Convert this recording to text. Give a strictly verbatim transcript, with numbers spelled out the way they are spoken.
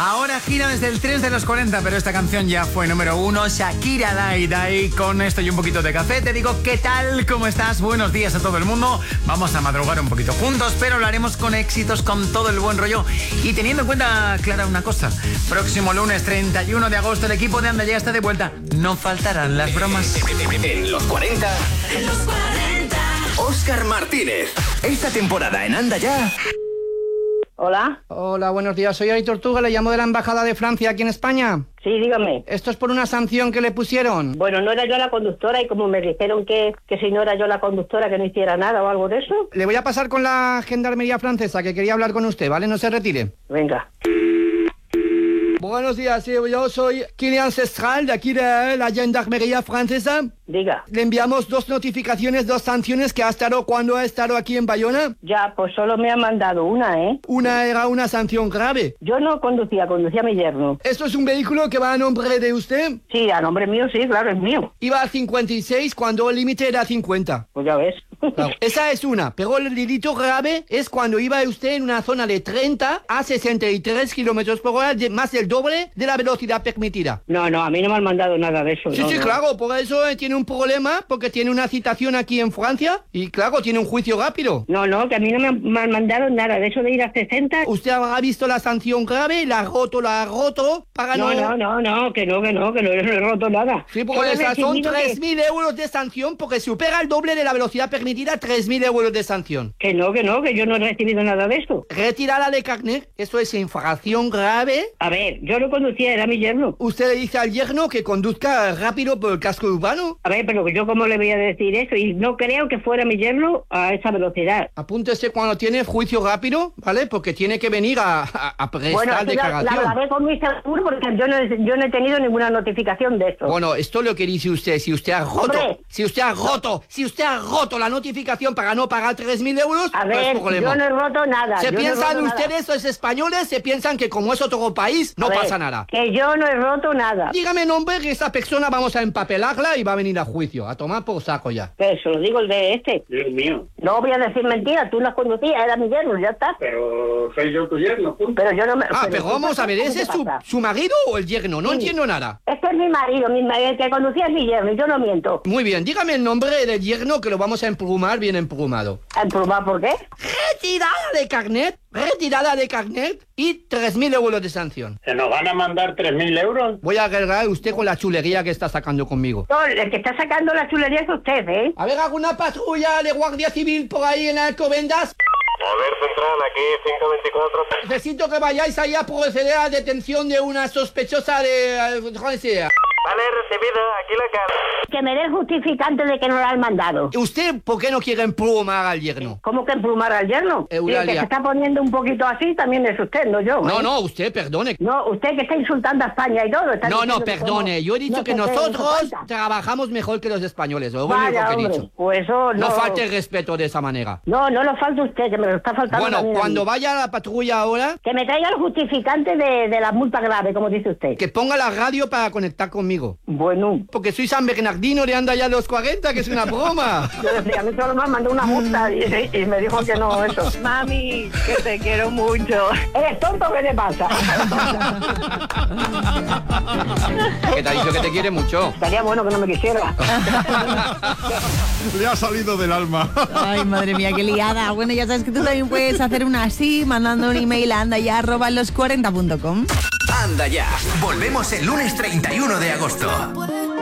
Ahora gira desde el tres de los cuarenta, pero esta canción ya fue número uno. Shakira Dai Dai. Con esto y un poquito de café te digo, ¿qué tal? ¿Cómo estás? Buenos días a todo el mundo. Vamos a madrugar un poquito juntos, pero lo haremos con éxitos, con todo el buen rollo. Y teniendo en cuenta, Clara, una cosa. Próximo lunes treinta y uno de agosto el equipo de Anda Ya está de vuelta. No faltarán las bromas. En los cuarenta. En los cuarenta. Óscar Martínez. Esta temporada en Anda Ya. Hola. Hola, buenos días. Soy Ari Tortuga, le llamo de la Embajada de Francia aquí en España. Sí, dígame. Esto es por una sanción que le pusieron. Bueno, no era yo la conductora y como me dijeron que, que si no era yo la conductora que no hiciera nada o algo de eso. Le voy a pasar con la Gendarmería francesa que quería hablar con usted, ¿vale? No se retire. Venga. Buenos días, sí, yo soy Kilian Cestral de aquí de la Gendarmería francesa. Diga. Le enviamos dos notificaciones, dos sanciones que ha estado cuando ha estado aquí en Bayona. Ya, pues solo me han mandado una, ¿eh? Una era una sanción grave. Yo no conducía, conducía a mi yerno. ¿Esto es un vehículo que va a nombre de usted? Sí, a nombre mío, sí, claro, es mío. Iba a cincuenta y seis cuando el límite era cincuenta. Pues ya ves. Claro. Esa es una, pero el delito grave es cuando iba usted en una zona de treinta a sesenta y tres kilómetros por hora, de más del doble de la velocidad permitida. No, no, a mí no me han mandado nada de eso. Sí, no, sí, no. claro, por eso eh, tiene un problema, porque tiene una citación aquí en Francia y claro, tiene un juicio rápido. No, no, que a mí no me han, me han mandado nada de eso de ir a sesenta. ¿Usted habrá visto la sanción grave? ¿La ha roto, la ha roto? Para No, no, no, no, que no, que no, que no, no he roto nada. Sí, porque Solo he esas son recibido tres mil euros de sanción, porque supera el doble de la velocidad permitida, tres mil euros de sanción. Que no, que no, que yo no he recibido nada de eso. Retirada de carnet, eso es infracción grave. A ver, yo no conducía, era mi yerno. ¿Usted le dice al yerno que conduzca rápido por el casco urbano? A ver, pero yo cómo le voy a decir eso, y no creo que fuera mi yerno a esa velocidad. Apúntese cuando tiene juicio rápido, ¿vale? Porque tiene que venir a, a, a prestar bueno, sí, declaración. la, la hablaré con mi seguro porque yo no, he, yo no he tenido ninguna notificación de eso. Bueno, esto es lo que dice usted. Si usted ha roto, Hombre. si usted ha roto, si usted ha roto la notificación para no pagar tres mil euros, A no es ver, problema. yo no he roto nada. Se yo piensan no he roto ustedes, los españoles, se piensan que como es otro país, no nada. A pasa ver, nada. Que yo no he roto nada. Dígame nombre que esa persona vamos a empapelarla y va a venir a juicio, a tomar por saco ya. Que se lo digo el de este. Dios mío. No voy a decir mentiras, tú las conducías, era mi yerno, ya está. Pero soy yo tu yerno, punto. Pero yo no me... Ah, pero ¿qué vamos pasa? a ver, ¿Qué ¿ese es te su, pasa? su marido o el yerno? No Sí. entiendo nada. Este es mi marido, mi, el que conducía es mi yerno, y yo no miento. Muy bien, dígame el nombre del yerno que lo vamos a emplumar bien emplumado. ¿Emplumar por qué? Retirada de carnet, retirada de carnet y tres mil euros de sanción. ¿Se nos van a mandar tres mil euros? Voy a agarrar usted con la chulería que está sacando conmigo. No, el que está sacando la chulería es usted, ¿eh? A ver, ¿alguna patrulla de Guardia Civil por ahí en Alcobendas? A ver, central, aquí cinco veinticuatro. Necesito que vayáis ahí a proceder a la detención de una sospechosa de... ¿Cómo se llama? Vale, recibido, aquí la cara. Que me dé el justificante de que no lo han mandado. ¿Usted por qué no quiere emplumar al yerno? ¿Cómo que emplumar al yerno? Eulalia. El que se está poniendo un poquito así también es usted, no yo. No, ¿eh? no, usted, perdone. No, usted que está insultando a España y todo. Está No, no, diciendo que perdone. somos- Yo he dicho no que sé qué, nosotros no falta. trabajamos mejor que los españoles. Lo único Vaya, que he hombre, dicho. pues eso no... No falte el respeto de esa manera. No, no lo falta usted, que me lo está faltando Bueno, también a cuando mí. vaya a la patrulla ahora, Que me traiga el justificante de, de la multa grave, como dice usted. que ponga la radio para conectar conmigo. Bueno, Porque soy San Bernardino de Anda Ya los cuarenta, que es una broma. yo decía, a mí solo me mandó una multa y, y me dijo que no, eso. Mami, que te quiero mucho. ¿Eres tonto? ¿Qué te pasa? Que te ha dicho que te quiere mucho. Estaría bueno que no me quisiera. Le ha salido del alma. Ay, madre mía, qué liada. Bueno, ya sabes que tú también puedes hacer una así mandando un email a andaya arroba los cuarenta punto com. Anda Ya. Volvemos el lunes treinta y uno de agosto.